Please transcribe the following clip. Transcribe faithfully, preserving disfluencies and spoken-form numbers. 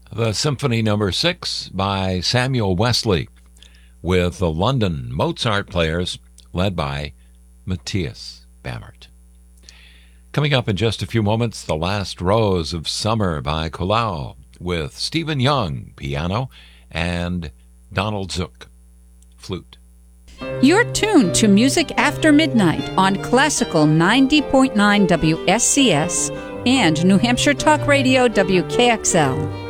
the Symphony Number Six by Samuel Wesley, with the London Mozart Players led by Matthias Bammert. Coming up in just a few moments, The Last Rose of Summer by Colau, with Stephen Young, piano, and Donald Zook, flute. You're tuned to Music After Midnight on Classical ninety point nine W S C S and New Hampshire Talk Radio W K X L.